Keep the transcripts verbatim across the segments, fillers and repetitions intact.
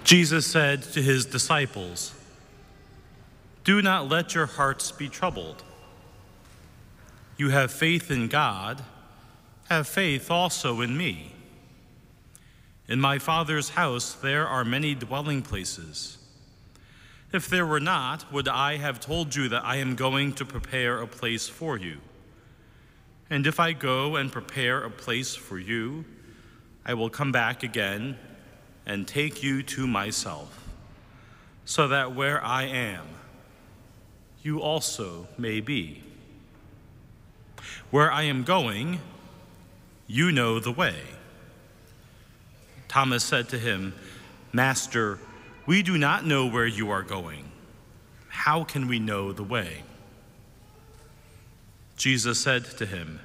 Jesus said to his disciples, "Do not let your hearts be troubled. You have faith in God, have faith also in me. In my Father's house there are many dwelling places. If there were not, would I have told you that I am going to prepare a place for you? And if I go and prepare a place for you, I will come back again and take you to myself, so that where I am, you also may be. Where I am going, you know the way." Thomas said to him, "Master, we do not know where you are going. How can we know the way?" Jesus said to him,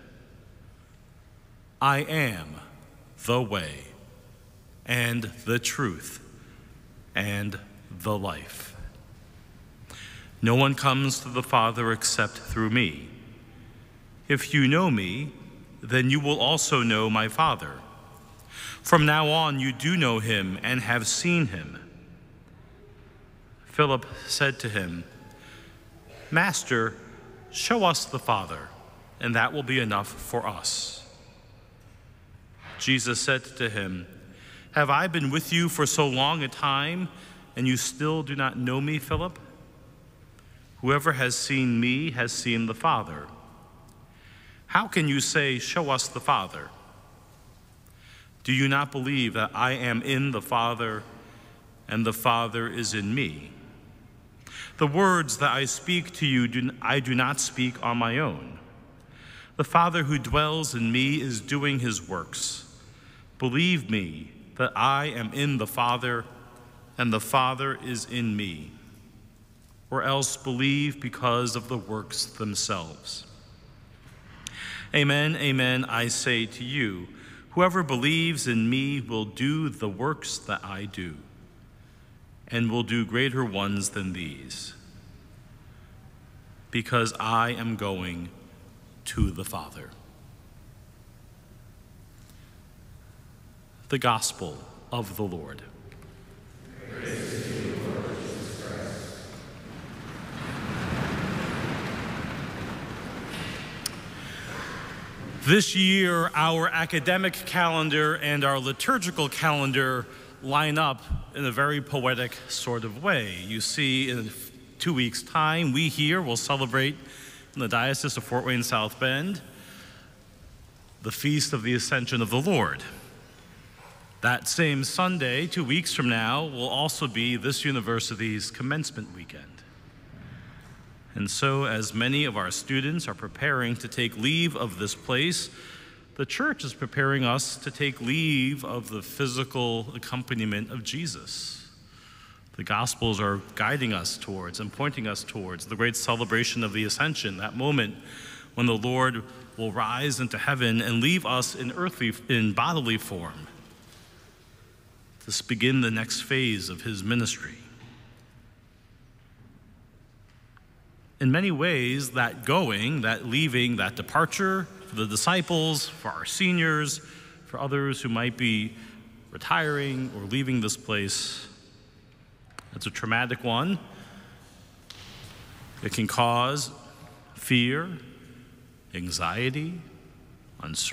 "I am the way, and the truth, and the life. No one comes to the Father except through me. If you know me, then you will also know my Father. From now on you do know him and have seen him." Philip said to him, "Master, show us the Father, and that will be enough for us." Jesus said to him, "Have I been with you for so long a time, and you still do not know me, Philip? Whoever has seen me has seen the Father. How can you say, 'Show us the Father'? Do you not believe that I am in the Father, and the Father is in me? The words that I speak to you, do, I do not speak on my own. The Father who dwells in me is doing his works. Believe me that I am in the Father, and the Father is in me. Or else believe because of the works themselves. Amen, amen, I say to you, whoever believes in me will do the works that I do, and will do greater ones than these, because I am going to the Father." The Gospel of the Lord. Praise to you, Lord Jesus Christ. This year, our academic calendar and our liturgical calendar line up in a very poetic sort of way. You see, in two weeks' time, we here will celebrate in the Diocese of Fort Wayne South Bend the Feast of the Ascension of the Lord. That same Sunday, two weeks from now, will also be this university's commencement weekend. And so, as many of our students are preparing to take leave of this place, the church is preparing us to take leave of the physical accompaniment of Jesus. The Gospels are guiding us towards and pointing us towards the great celebration of the Ascension, that moment when the Lord will rise into heaven and leave us in earthly, in bodily form, to begin the next phase of his ministry. In many ways, that going, that leaving, that departure for the disciples, for our seniors, for others who might be retiring or leaving this place, it's a traumatic one. It can cause fear, anxiety, uncertainty.